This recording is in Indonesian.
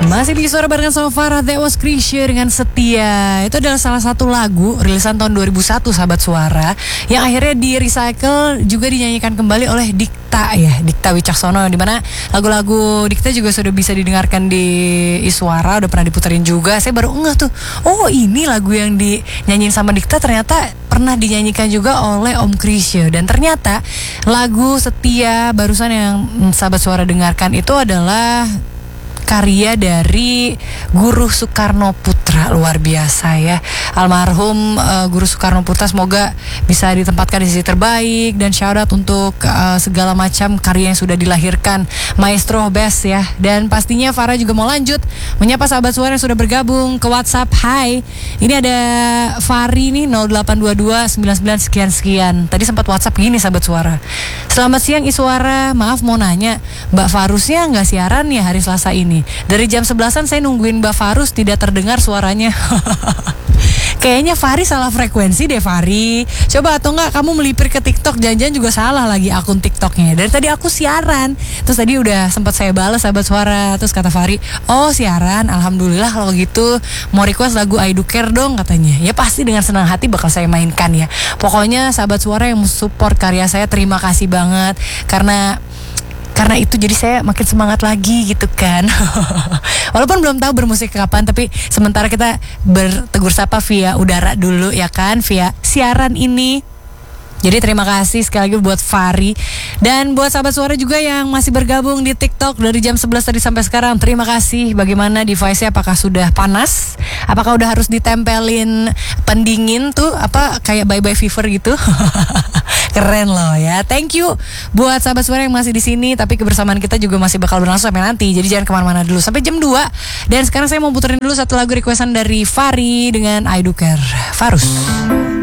Masih di suara barengan sama Farah, That Was Krisya dengan Setia. Itu adalah salah satu lagu rilisan tahun 2001 sahabat suara, yang akhirnya di recycle juga dinyanyikan kembali oleh Dikta ya, Dikta Wicaksono, dimana lagu-lagu Dikta juga sudah bisa didengarkan di Iswara, udah pernah diputerin juga. Saya baru ngeh tuh, oh ini lagu yang dinyanyiin sama Dikta ternyata pernah dinyanyikan juga oleh Om Krisya. Dan ternyata lagu Setia barusan yang sahabat suara dengarkan itu adalah karya dari Guru Soekarno Putra. Luar biasa ya, almarhum Guru Soekarno Putra, semoga bisa ditempatkan di sisi terbaik. Dan shout out untuk segala macam karya yang sudah dilahirkan Maestro Best ya. Dan pastinya Farah juga mau lanjut menyapa sahabat suara yang sudah bergabung ke WhatsApp. Hai, ini ada Fari nih 0822 99 sekian. Tadi sempat WhatsApp gini sahabat suara, selamat siang Iswara, maaf mau nanya, Mbak Farusnya nggak siaran ya hari Selasa ini? Dari jam 11-an saya nungguin Mbak Farus, tidak terdengar suaranya. Kayaknya Fari salah frekuensi deh Fari. Coba atau enggak kamu melipir ke TikTok, jangan-jangan juga salah lagi akun TikToknya. Dari tadi aku siaran, terus tadi udah sempat saya balas sahabat suara. Terus kata Fari, oh siaran, alhamdulillah kalau gitu. Mau request lagu I Do Care dong katanya. Ya pasti dengan senang hati bakal saya mainkan ya. Pokoknya sahabat suara yang support karya saya, terima kasih banget. Karena itu jadi saya makin semangat lagi gitu kan. Walaupun belum tahu bermusik kapan, tapi sementara kita bertegur sapa via udara dulu ya kan, via siaran ini. Jadi terima kasih sekali lagi buat Fari. Dan buat sahabat suara juga yang masih bergabung di TikTok dari jam 11 tadi sampai sekarang, terima kasih. Bagaimana device-nya, apakah sudah panas? Apakah udah harus ditempelin pendingin tuh, apa kayak bye-bye fever gitu? Keren loh ya. Thank you buat sahabat suara yang masih di sini. Tapi kebersamaan kita juga masih bakal berlangsung sampai nanti. Jadi jangan kemana-mana dulu sampai jam 2. Dan sekarang saya mau puterin dulu satu lagu requestan dari Fari dengan I Do Care. Farus.